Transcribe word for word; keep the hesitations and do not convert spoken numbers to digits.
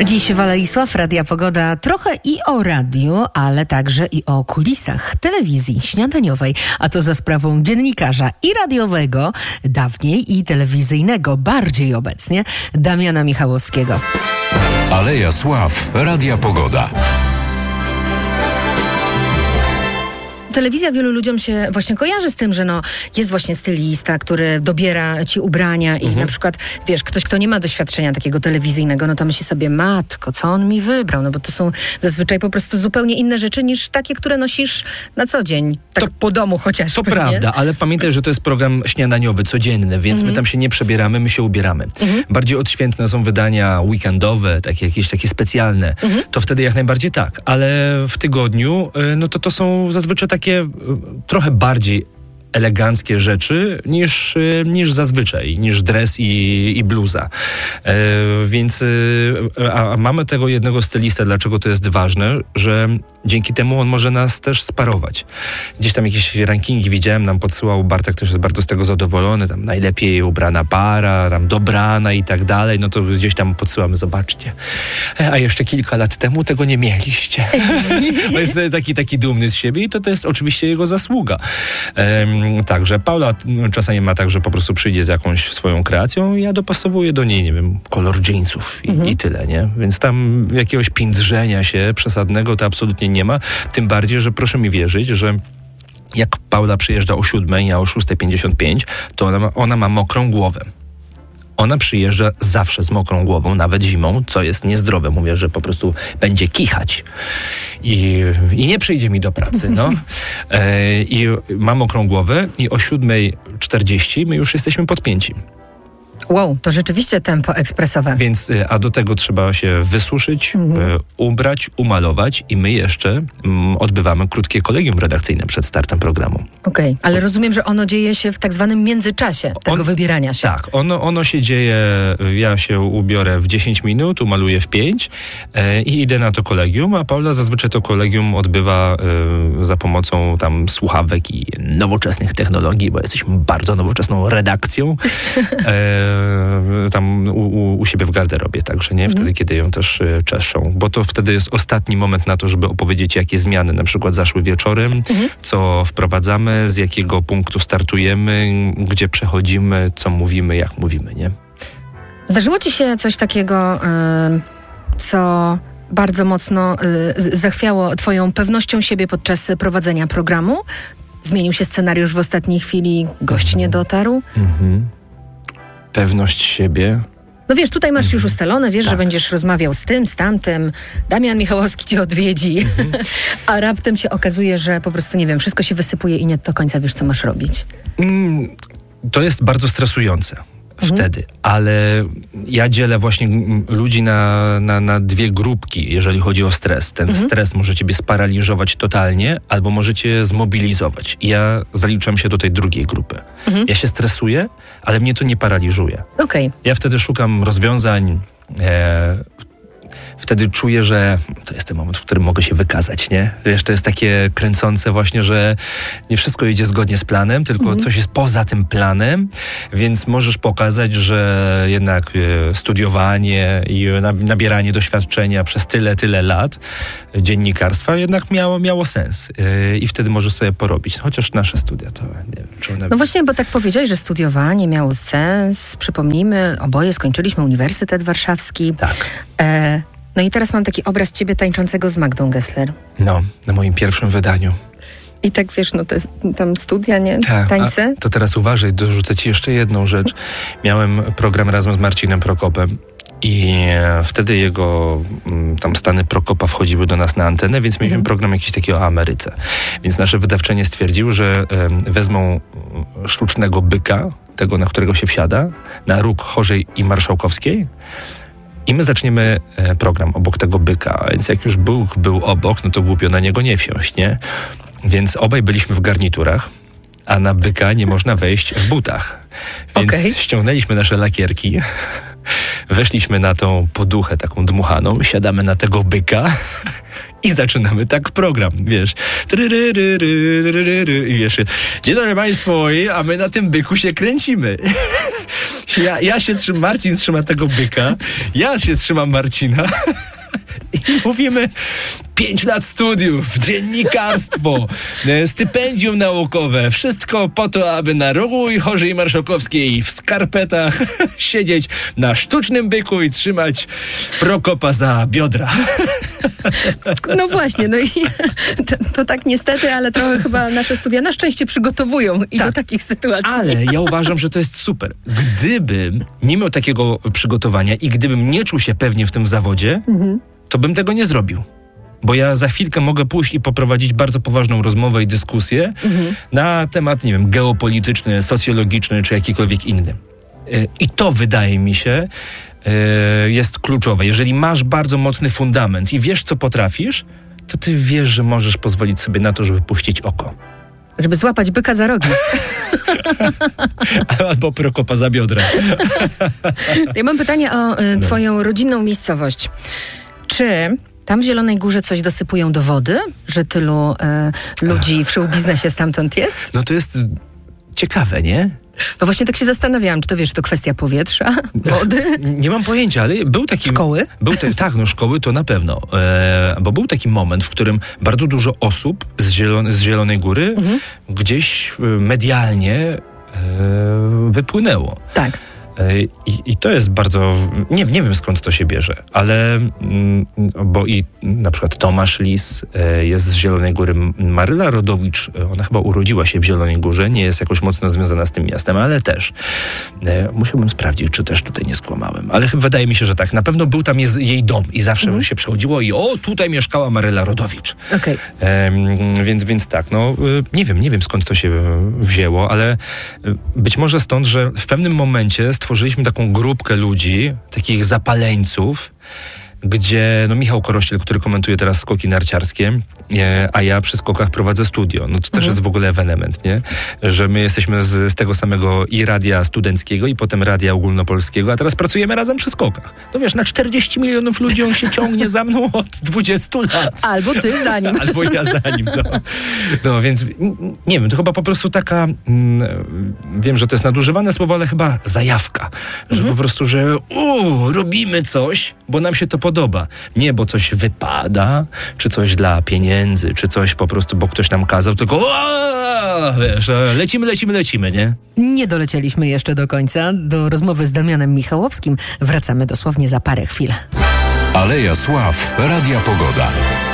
Dziś Waleisław, Radia Pogoda, trochę i o radiu, ale także i o kulisach telewizji śniadaniowej, a to za sprawą dziennikarza i radiowego, dawniej i telewizyjnego, bardziej obecnie, Damiana Michałowskiego. Aleja Sław, Radia Pogoda. Telewizja wielu ludziom się właśnie kojarzy z tym, że no, jest właśnie stylista, który dobiera ci ubrania i mhm. na przykład, wiesz, ktoś, kto nie ma doświadczenia takiego telewizyjnego, no to myśli sobie, matko, co on mi wybrał? No bo to są zazwyczaj po prostu zupełnie inne rzeczy niż takie, które nosisz na co dzień, tak to, po domu chociażby. To prawda, nie? Ale pamiętaj, że to jest program śniadaniowy, codzienny, więc mhm. my tam się nie przebieramy, my się ubieramy. Mhm. Bardziej odświętne są wydania weekendowe, takie jakieś takie specjalne. Mhm. To wtedy jak najbardziej tak, ale w tygodniu, no to to są zazwyczaj takie takie trochę bardziej eleganckie rzeczy niż, niż zazwyczaj, niż dres i, i bluza. E, więc a, a mamy tego jednego stylista. Dlaczego to jest ważne? Że dzięki temu on może nas też sparować. Gdzieś tam jakieś rankingi widziałem, nam podsyłał Bartek, też jest bardzo z tego zadowolony, tam najlepiej ubrana para, tam dobrana i tak dalej, no to gdzieś tam podsyłamy, zobaczcie. A jeszcze kilka lat temu tego nie mieliście. On jest taki, taki dumny z siebie i to, to jest oczywiście jego zasługa. Um, Także Paula czasami ma tak, że po prostu przyjdzie z jakąś swoją kreacją i ja dopasowuję do niej, nie wiem, kolor jeansów i, mhm. i tyle, nie? Więc tam jakiegoś pindrzenia się przesadnego to absolutnie nie ma. Tym bardziej, że proszę mi wierzyć, że jak Paula przyjeżdża o siódmej, ja o szósta pięćdziesiąt pięć, to ona ma, ona ma mokrą głowę. Ona przyjeżdża zawsze z mokrą głową, nawet zimą, co jest niezdrowe. Mówię, że po prostu będzie kichać. I, i nie przyjdzie mi do pracy, no. E, I ma mokrą głowę i o siódmej czterdzieści my już jesteśmy podpięci. Wow, to rzeczywiście tempo ekspresowe. Więc, a do tego trzeba się wysuszyć, mhm. e, ubrać, umalować i my jeszcze m, odbywamy krótkie kolegium redakcyjne przed startem programu. Okej, okay, ale rozumiem, że ono dzieje się w tak zwanym międzyczasie tego On, wybierania się. Tak, ono, ono się dzieje, ja się ubiorę w dziesięć minut, umaluję w pięć e, i idę na to kolegium, a Paula zazwyczaj to kolegium odbywa e, za pomocą tam słuchawek i nowoczesnych technologii, bo jesteśmy bardzo nowoczesną redakcją. E, tam u, u, u siebie w garderobie, także nie? Wtedy, mhm. kiedy ją też y, czeszą, bo to wtedy jest ostatni moment na to, żeby opowiedzieć, jakie zmiany na przykład zaszły wieczorem, mhm. co wprowadzamy, z jakiego punktu startujemy, gdzie przechodzimy, co mówimy, jak mówimy, nie? Zdarzyło ci się coś takiego, y, co bardzo mocno y, zachwiało twoją pewnością siebie podczas prowadzenia programu? Zmienił się scenariusz w ostatniej chwili, gość mhm. nie dotarł? Mhm. Pewność siebie. No wiesz, tutaj masz już ustalone, wiesz, tak. że będziesz rozmawiał z tym, z tamtym, Damian Michałowski cię odwiedzi, mhm. a raptem się okazuje, że po prostu, nie wiem, wszystko się wysypuje i nie do końca wiesz, co masz robić. Mm, to jest bardzo stresujące. Wtedy, mhm. ale ja dzielę właśnie ludzi na, na, na dwie grupki, jeżeli chodzi o stres. Ten mhm. stres może ciebie sparaliżować totalnie, albo może cię zmobilizować. I ja zaliczam się do tej drugiej grupy. Mhm. Ja się stresuję, ale mnie to nie paraliżuje. Okay. Ja wtedy szukam rozwiązań, e, wtedy czuję, że to jest ten moment, w którym mogę się wykazać, nie? Wiesz, to jest takie kręcące właśnie, że nie wszystko idzie zgodnie z planem, tylko mm. coś jest poza tym planem, więc możesz pokazać, że jednak e, studiowanie i nabieranie doświadczenia przez tyle, tyle lat dziennikarstwa jednak miało, miało sens. E, I wtedy możesz sobie porobić. Chociaż nasze studia to nie wiem, czy one... No właśnie, bo tak powiedziałeś, że studiowanie miało sens. Przypomnijmy, oboje skończyliśmy Uniwersytet Warszawski. Tak. E, No i teraz mam taki obraz ciebie tańczącego z Magdą Gessler. No, na moim pierwszym wydaniu. I tak wiesz, no to jest tam studia, nie? Ta, Tańce. To teraz uważaj, dorzucę ci jeszcze jedną rzecz. Miałem program razem z Marcinem Prokopem i wtedy jego tam stany Prokopa wchodziły do nas na antenę, więc mieliśmy mhm. program jakiś taki o Ameryce. Więc nasze wydawczynie stwierdziły, że um, wezmą sztucznego byka, tego, na którego się wsiada, na róg Chorzej i Marszałkowskiej. I my zaczniemy e, program obok tego byka, więc jak już Bóg był obok, no to głupio na niego nie wsiąść, nie? Więc obaj byliśmy w garniturach, a na byka nie można wejść w butach. Więc okay. ściągnęliśmy nasze lakierki, weszliśmy na tą poduchę taką dmuchaną, siadamy na tego byka I zaczynamy tak program, wiesz. I wiesz, dzień dobry Państwu, a my na tym byku się kręcimy. Ja, ja się trzymam, Marcin trzyma tego byka, ja się trzymam Marcina i mówimy pięć lat studiów, dziennikarstwo, stypendium naukowe, wszystko po to, aby na rogu i Chorzej Marszałkowskiej w skarpetach siedzieć na sztucznym byku i trzymać Prokopa za biodra. No właśnie, no i to, to tak niestety, ale trochę chyba nasze studia na szczęście przygotowują i tak, do takich sytuacji. Ale ja uważam, że to jest super. Gdybym nie miał takiego przygotowania i gdybym nie czuł się pewnie w tym zawodzie, mhm. to bym tego nie zrobił. Bo ja za chwilkę mogę pójść i poprowadzić bardzo poważną rozmowę i dyskusję mhm. na temat, nie wiem, geopolityczny, socjologiczny czy jakikolwiek inny. I to wydaje mi się jest kluczowe. Jeżeli masz bardzo mocny fundament i wiesz, co potrafisz, to ty wiesz, że możesz pozwolić sobie na to, żeby puścić oko. Żeby złapać byka za rogi. Albo Prokopa za biodra. Ja mam pytanie o y, twoją no. rodzinną miejscowość. Czy tam w Zielonej Górze coś dosypują do wody? Że tylu y, ludzi w show-biznesie stamtąd jest? No to jest ciekawe, nie? No właśnie tak się zastanawiałam, czy to wiesz, czy to kwestia powietrza, wody? Nie mam pojęcia, ale był taki... Szkoły? Był te, tak, no szkoły to na pewno. E, bo był taki moment, w którym bardzo dużo osób z, Zielone, z Zielonej Góry mhm. gdzieś medialnie e, wypłynęło. Tak. I, I to jest bardzo... Nie, nie wiem, skąd to się bierze, ale... Bo i na przykład Tomasz Lis jest z Zielonej Góry. Maryla Rodowicz, ona chyba urodziła się w Zielonej Górze, nie jest jakoś mocno związana z tym miastem, ale też. Musiałbym sprawdzić, czy też tutaj nie skłamałem. Ale chyba wydaje mi się, że tak. Na pewno był tam jest jej dom i zawsze mhm. się przechodziło i o, tutaj mieszkała Maryla Rodowicz. Okay. Um, więc, więc tak, no nie wiem, nie wiem skąd to się wzięło, ale być może stąd, że w pewnym momencie stworzyliśmy taką grupkę ludzi, takich zapaleńców, gdzie no Michał Korościel, który komentuje teraz skoki narciarskie, e, a ja przy skokach prowadzę studio. No to też mhm. jest w ogóle ewenement, nie? Że my jesteśmy z, z tego samego i radia studenckiego, i potem radia ogólnopolskiego, a teraz pracujemy razem przy skokach. No wiesz, na czterdzieści milionów ludzi on się ciągnie za mną od dwudziestu lat. Albo ty za nim. Albo ja za nim, no. No więc nie wiem, to chyba po prostu taka, mm, wiem, że to jest nadużywane słowo, ale chyba zajawka. Że mhm. po prostu, że u, robimy coś, bo nam się to podoba. Podoba. Nie, bo coś wypada, czy coś dla pieniędzy, czy coś po prostu, bo ktoś nam kazał, tylko ooo, wiesz, lecimy, lecimy, lecimy, nie? Nie dolecieliśmy jeszcze do końca. Do rozmowy z Damianem Michałowskim wracamy dosłownie za parę chwil. Aleja Sław, Radia Pogoda.